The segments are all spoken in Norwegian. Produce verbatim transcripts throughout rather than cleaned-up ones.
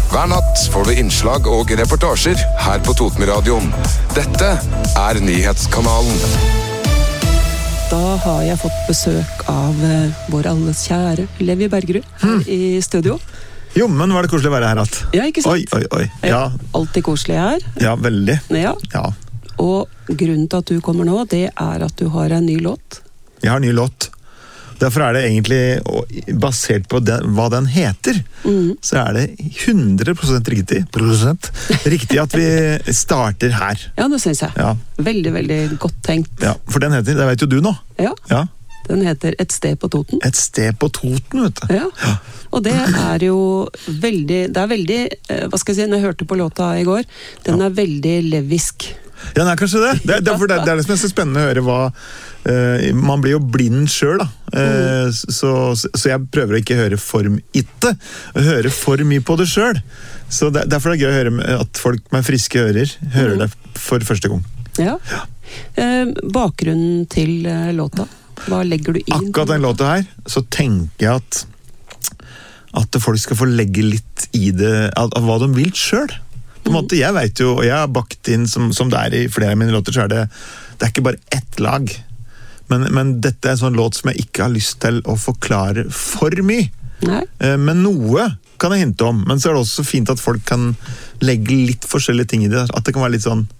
Hver natt får du innslag og reportasjer her på Totenradioen. Dette er Nyhetskanalen. Da har jeg fått besøk av uh, vår alles kjære Levi Bergerud hmm. i studio. Jo, men var det koselig å være her, at? Ja, ikke sant? Oi, oi, oi. Ja. Alltid koselig her. Ja, veldig. Ja. Ja. Og grunnen til at du kommer nå, det er at du har en ny låt. Jeg har en ny låt. Derfor er det egentlig, basert på den, hva den heter, mm. så er det hundre prosent riktig, prosent, riktig at vi starter her. Ja, det synes jeg. Ja. Veldig, veldig godt tenkt. Ja, for den heter, det vet jo du nå. Ja, ja. Den heter Et sted på Toten. Et sted på Toten, vet du. Ja, ja. Og det er jo veldig, det er veldig, hva skal jeg si, når jeg hørte på låta i går, den er veldig levisk. Ja, det er kanskje det. Det, det, det, det er det som er så spennende å høre hva uh, man blir jo blind selv da. Uh, mm. så, så jeg prøver å ikke høre for itte, å høre for mye på det selv. Så det, derfor er det gøy å høre at folk med friske ører hører mm. det for første gang. Ja. ja. Uh, bakgrunnen til uh, låta, hva legger du inn? Akkurat den låta her, så tenker jeg at at folk skal få legge litt i det av, av hva de vil selv. På en måte, jeg vet jo, og jeg har bakt inn, som, som det er i flere av mine låter, så er det, det er ikke bare ett lag. Men, men dette er en sånn låt som jeg ikke har lyst til å forklare for mye. Nei. Men noe kan jeg hinte om, men så er det også fint at folk kan legge litt forskjellige ting i det. At det kan være litt sånn,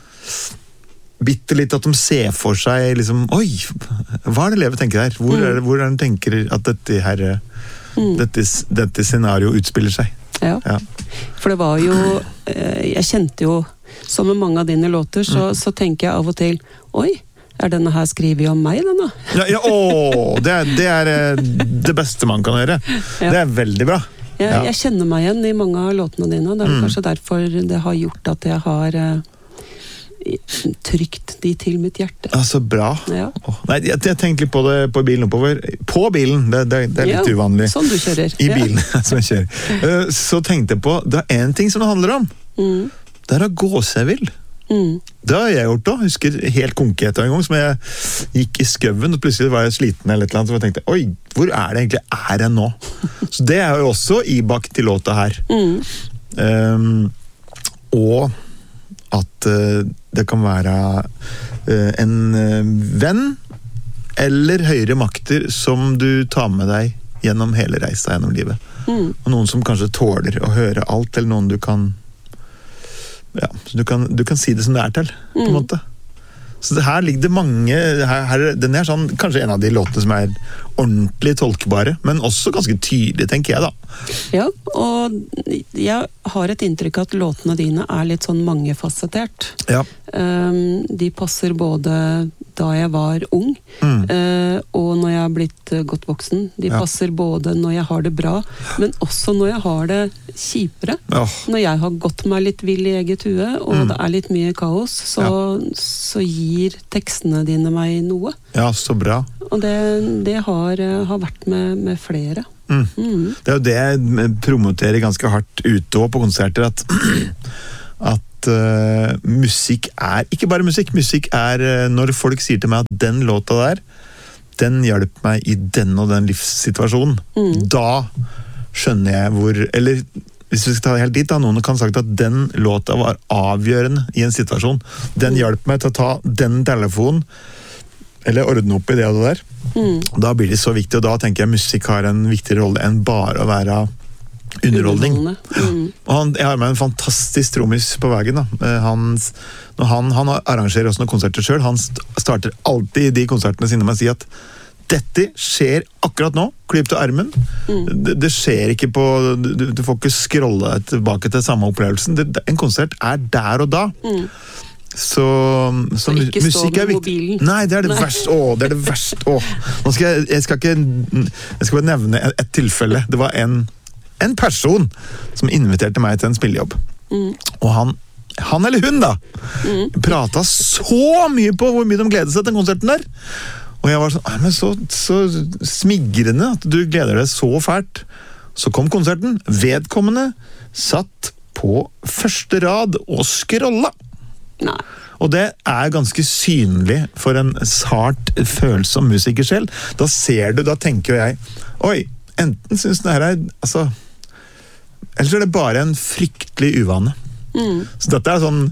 bitte litt at de ser for seg, liksom, oi, hva er det Levi tenker her? Hvor er det, hvor er det den tenker at dette her, mm. dette, dette scenario utspiller seg? Ja. ja, for det var jo, jeg kjente jo, som med mange av dine låter, så, mm. så tenker jeg av og til, oi, er denne her skrivet om meg, denne? Ja, ja, å, det, er, det er det beste man kan høre. Ja. Det er veldig bra. Ja, ja. Jeg kjenner meg igjen i mange av låtene dine, det er mm. kanskje derfor det har gjort at jeg har trykt de til mitt hjerte. Ja, så bra. Ja. Oh, nei, jeg, jeg tenkte litt på det på bilen oppover. På bilen, det, det, det er litt ja, uvanlig. Sånn du kjører. I bilen, ja. som jeg kjører. Så tenkte jeg på, det er en ting som det handler om. Mm. Det er å gå seg vill. Mm. Det har jeg gjort da. Jeg husker helt konkret en gang, som jeg gikk i skøven, og plutselig var jeg sliten eller et eller annet, så jeg tenkte, oi, hvor er det egentlig er jeg nå? Så det er jo også ibakt til låta her. Mm. Um, og at uh, det kan være uh, en uh, venn eller høyere makter som du tar med deg gjennom hele reisa gjennom livet. Mm. Og noen som kanskje tåler å høre alt, eller noen du kan ja, så du kan, du kan si det som det er til, på en mm. måte. Så det her ligger det mange, her, her, den er sånn, kanskje en av de låtene som er ordentlig tolkbare, men også ganske tydelig, tenker jeg da. Ja, og jeg har et inntrykk at låtene dine er litt sånn mangefasettert. Ja. Um, de passer både da jeg var ung, mm. uh, og når jeg har blitt uh, godt voksen. De ja. passer både når jeg har det bra, men også når jeg har det kjipere. Oh. Når jeg har gått meg litt vill i eget hue, og mm. det er litt mye kaos, så, ja. så gir tekstene dine meg noe. Ja, så bra. Og det, det har, har vært med, med flere. Mm. Mm. Det er jo det jeg promoterer ganske hardt ute på konserter, at, at uh, musikk er ikke bare musikk. Musikk er uh, når folk sier til meg at den låta der, den hjelper meg i den og den livssituasjonen. Mm. Da skjønner jeg hvor, eller hvis vi skal ta det helt dit da, noen kan ha sagt at den låta var avgjørende i en situasjon. Den hjelper meg til å ta den telefonen, eller ordne opp i det og det der. Mm. Da blir det så viktig, og da tenker jeg musikk har en viktig rolle enn bare å være underholdning. Mm. Og han, jeg har med en fantastisk trommis på veien. Da. Han, når han, han arrangerer også noen konserter selv, han starter alltid i de konsertene sine med å si at dette skjer akkurat nå, klipp til armen. Mm. Det, det skjer ikke på, du, du får ikke scrolle tilbake til samme opplevelsen. Det, en konsert er der og da. Mm. Så, så ikke musikk er viktig. Mobilen. Nei, det er det verste. Åh, det er det verste. Åh. Nå skal jeg, jeg skal ikke, jeg skal bare nevne et, et tilfelle. Det var en, en person som inviterte meg til en spillejobb. Mm. Og han, han eller hun da, mm. pratet så mye på hvor mye de gledet seg til den konserten der. Og jeg var sånn, men så, så smigrende at du gleder deg så fælt. Så kom konserten. Vedkommende satt på første rad og scrolla. Nei. Og det er ganske synlig for en sart følsom musiker selv. Da ser du, da tenker jeg, oi, enten synes den her er, altså, Ellers er det bare en fryktelig uvane. Mm. Så dette er sånn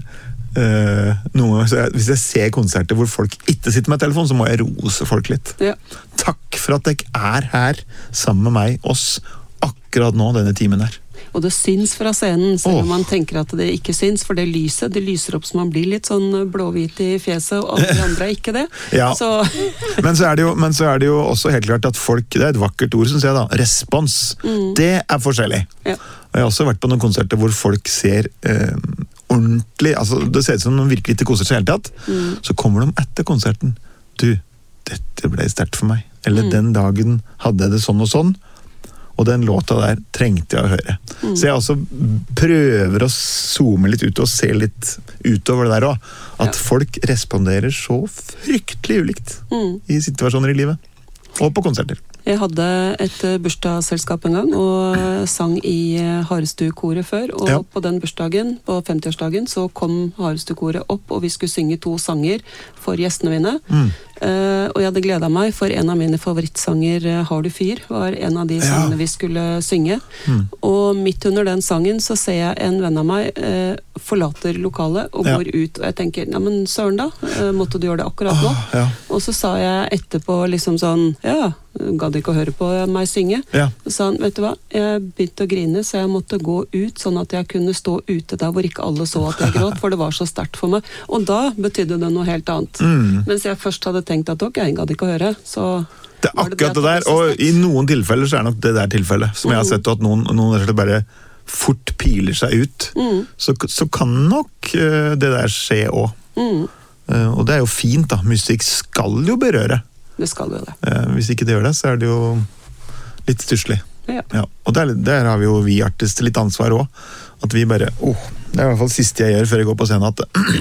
Uh, noe, så jeg, hvis jeg ser konserter hvor folk ikke sitter med telefon, så må jeg rose folk litt. Ja. Takk for at dere er her sammen med meg, oss, akkurat nå, denne timen her. Og det syns fra scenen, selv om Åh. man tenker at det ikke syns, for det lyset, det lyser opp så man blir litt sånn blåhvit i fjeset, og alle de andre er ikke det. Ja. Så men, så er det jo, men så er det jo også helt klart at folk, det er et vakkert ord, synes jeg da, respons. Mm. Det er forskjellig. Ja. Og jeg har også vært på noen konserter hvor folk ser eh, ordentlig, altså det ser ut som de virkelig ikke koser seg helt tatt, Mm. så kommer de etter konserten. Du, dette ble sterkt for meg. Eller Mm. den dagen hadde jeg det sånn og sånn, og den låta der trengte jeg å høre. Mm. Så jeg også prøver å zoome litt ut og se litt utover det der også. At Ja. folk responderer så fryktelig ulikt Mm. i situasjoner i livet. Og på konserter. Jeg hadde et eh, bursdagsselskap en gang, og eh, sang i eh, Harestu-koret før, og Ja. på den bursdagen, på femtiårsdagen, så kom Harestu-koret opp, og vi skulle synge to sanger for gjestene mine. Mm. Eh, og jeg hadde gledet meg, for en av mine favorittsanger, eh, Har du fyr, var en av de Ja. sangene vi skulle synge. Mm. Og midt under den sangen så ser jeg en venn av meg eh, forlater lokalet og Ja. går ut, og jeg tenker, ja, men søren da, eh, måtte du gjøre det akkurat nå? Ah, ja. Og så sa jeg etterpå liksom sånn, ja, gadd ikke å høre på meg synge. Ja. Så sa han, vet du hva, jeg begynte å grine, så jeg måtte gå ut, sånn at jeg kunne stå ute der hvor ikke alle så at jeg gråt, for det var så sterkt for meg. Og da betydde det noe helt annet. Mm. Mens jeg først hadde tenkt at ok, jeg gadd ikke å høre, så Det er var det akkurat at det der, ble så og sterkt. i noen tilfeller så er nok det der tilfellet, som jeg har Mm. sett at noen, noen rett og slett bare fort piler seg ut, Mm. så, så kan nok eh, det der skje også. Mm, Eh, og det er jo fint da, musikk skal jo berøre. det skal jo det. Eh, hvis ikke det gjør det, så er det jo litt stusslig. Ja. Ja, og der, der har vi jo vi artister litt ansvar også. At vi bare, åh, det er i hvert fall det siste jeg gjør før jeg går på scenen, at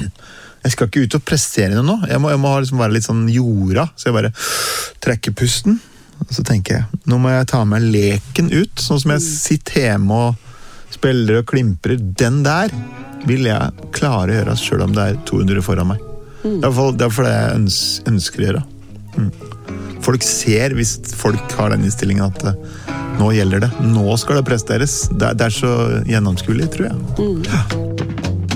jeg skal ikke ut og prestere noe nå. Jeg må, jeg må liksom være litt sånn jorda, så jeg bare trekker pusten. Og så tenker jeg, nå må jeg ta med leken ut, sånn som jeg sitter hjemme og spiller og klimprer. Den der vil jeg klare å gjøre, selv om det er to hundre foran meg. Det er i hvert fall det, er for det jeg øns, ønsker å gjøre. Mm. Folk ser, hvis folk har den innstillingen, at uh, nå gjelder det. Nå skal det presteres. Det, er- det er så gjennomskuelig, tror jeg. Mm.